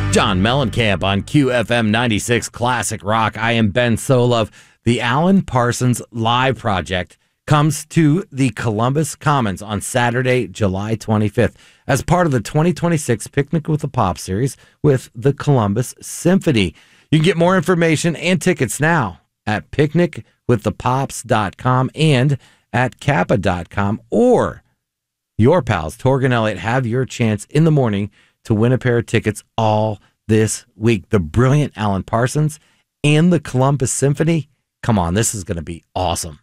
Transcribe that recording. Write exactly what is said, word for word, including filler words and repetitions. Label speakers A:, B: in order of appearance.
A: John Mellencamp on Q F M ninety-six Classic Rock. I am Ben Solove. The Alan Parsons Live Project comes to the Columbus Commons on Saturday, July twenty-fifth, as part of the twenty twenty-six Picnic with the Pop series with the Columbus Symphony. You can get more information and tickets now at picnic with the pops dot com and at kappa dot com, or your pals, Torg and Elliott, have your chance in the morning to win a pair of tickets all this week. The brilliant Alan Parsons and the Columbus Symphony. Come on, this is going to be awesome.